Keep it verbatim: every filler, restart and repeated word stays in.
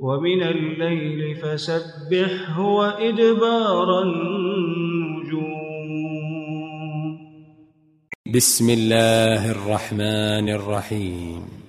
ومن الليل فسبحه وإدبار النجوم. بسم الله الرحمن الرحيم.